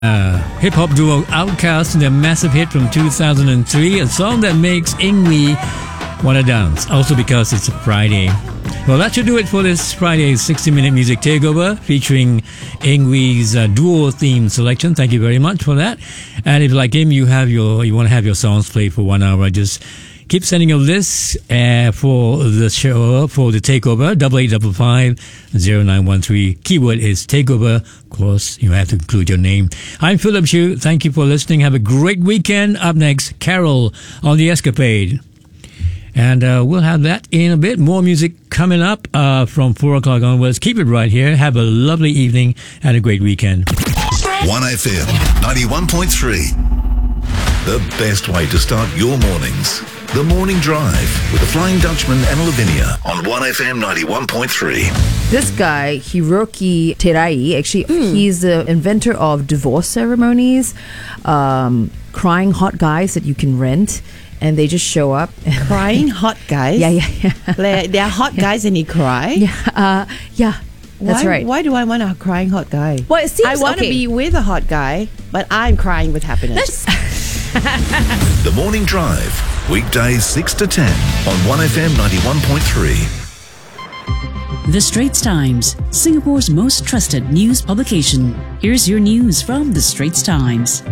Hip-hop duo Outkast and their massive hit from 2003, a song that makes Ingwe want to dance, also because it's a Friday. Well, that should do it for this Friday's 60-minute music takeover featuring Ingwe's duo theme selection. Thank you very much for that. And if like him, you want to have your songs played for 1 hour, just keep sending a list for the show, for the takeover, 8855-0913. Keyword is takeover. Of course, you have to include your name. I'm Philip Hsu. Thank you for listening. Have a great weekend. Up next, Carol on The Escapade. And we'll have that in a bit. More music coming up from 4 o'clock onwards. Keep it right here. Have a lovely evening and a great weekend. 1FM 91.3. The best way to start your mornings. The Morning Drive with the Flying Dutchman and Lavinia on 1FM 91.3. This guy, Hiroki Terai, actually, he's the inventor of divorce ceremonies, crying hot guys that you can rent. And they just show up. Crying hot guys? Yeah. They're hot guys and he cry? Yeah. That's right. Why do I want a crying hot guy? Well, it seems I want to be with a hot guy, but I'm crying with happiness. The Morning Drive, weekdays 6 to 10 on 1FM 91.3. The Straits Times, Singapore's most trusted news publication. Here's your news from The Straits Times.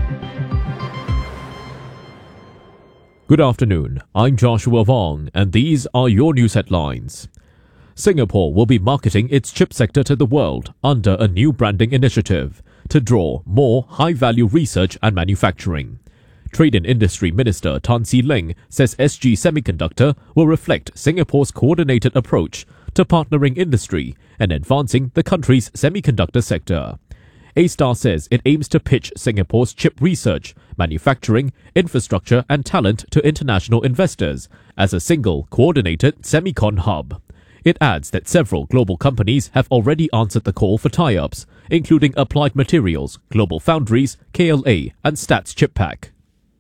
Good afternoon, I'm Joshua Vong, and these are your news headlines. Singapore will be marketing its chip sector to the world under a new branding initiative to draw more high-value research and manufacturing. Trade and Industry Minister Tan See Leng says SG Semiconductor will reflect Singapore's coordinated approach to partnering industry and advancing the country's semiconductor sector. A-Star says it aims to pitch Singapore's chip research, manufacturing, infrastructure and talent to international investors as a single, coordinated semicon hub. It adds that several global companies have already answered the call for tie-ups, including Applied Materials, Global Foundries, KLA and Stats ChipPak.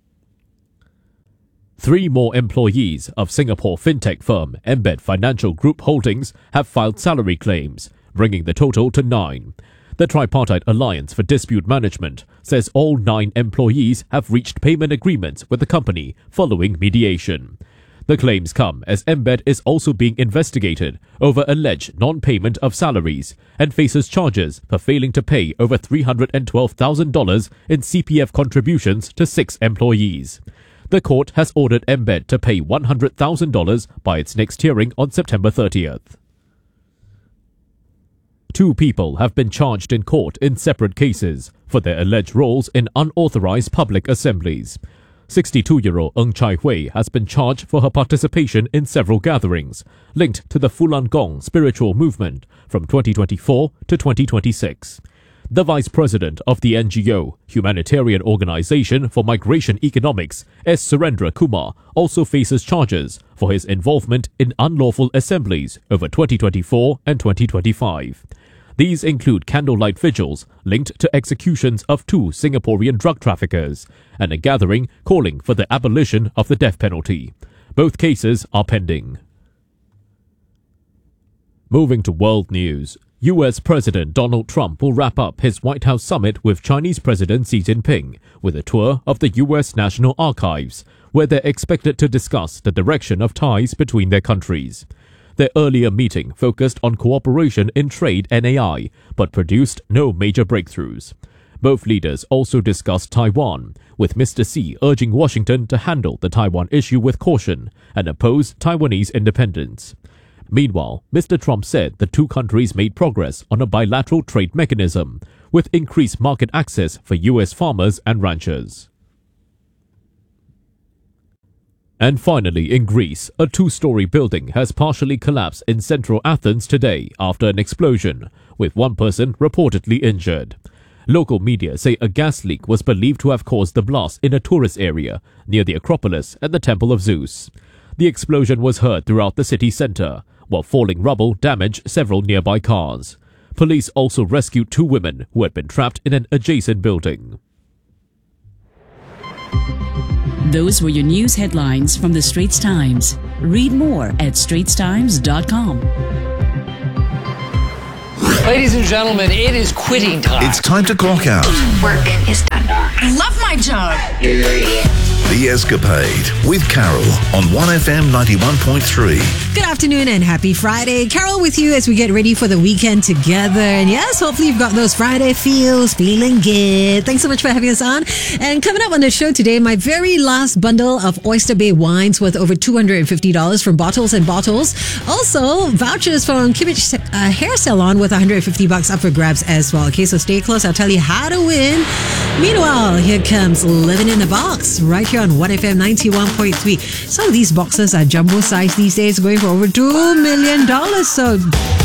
3 more employees of Singapore fintech firm Embed Financial Group Holdings have filed salary claims, bringing the total to 9. The Tripartite Alliance for Dispute Management says all 9 employees have reached payment agreements with the company following mediation. The claims come as Embed is also being investigated over alleged non-payment of salaries and faces charges for failing to pay over $312,000 in CPF contributions to 6 employees. The court has ordered Embed to pay $100,000 by its next hearing on September 30th. 2 people have been charged in court in separate cases for their alleged roles in unauthorized public assemblies. 62-year-old Ng Chai Hui has been charged for her participation in several gatherings linked to the Falun Gong spiritual movement from 2024 to 2026. The vice president of the NGO, Humanitarian Organization for Migration Economics, S. Surendra Kumar, also faces charges for his involvement in unlawful assemblies over 2024 and 2025. These include candlelight vigils linked to executions of 2 Singaporean drug traffickers and a gathering calling for the abolition of the death penalty. Both cases are pending. Moving to world news. US President Donald Trump will wrap up his White House summit with Chinese President Xi Jinping with a tour of the US National Archives, where they're expected to discuss the direction of ties between their countries. Their earlier meeting focused on cooperation in trade and AI, but produced no major breakthroughs. Both leaders also discussed Taiwan, with Mr. Xi urging Washington to handle the Taiwan issue with caution and oppose Taiwanese independence. Meanwhile, Mr. Trump said the 2 countries made progress on a bilateral trade mechanism, with increased market access for US farmers and ranchers. And finally, in Greece, a 2-story building has partially collapsed in central Athens today after an explosion, with 1 person reportedly injured. Local media say a gas leak was believed to have caused the blast in a tourist area near the Acropolis and the Temple of Zeus. The explosion was heard throughout the city centre, while falling rubble damaged several nearby cars. Police also rescued 2 women who had been trapped in an adjacent building. Those were your news headlines from The Straits Times. Read more at straitstimes.com. Ladies and gentlemen, it is quitting time. It's time to clock out. Work is done. I love my job. The Escapade with Carol on 1FM 91.3. Good afternoon and happy Friday. Carol with you as we get ready for the weekend together. And yes, hopefully you've got those Friday feels, feeling good. Thanks so much for having us on. And coming up on the show today, my very last bundle of Oyster Bay wines worth over $250 from Bottles and Bottles. Also, vouchers from Kimmich Hair Salon worth $150 up for grabs as well. Okay, so stay close. I'll tell you how to win. Meanwhile, here comes Living in a Box right here on 1FM 91.3. Some of these boxes are jumbo size these days, going for over $2 million. So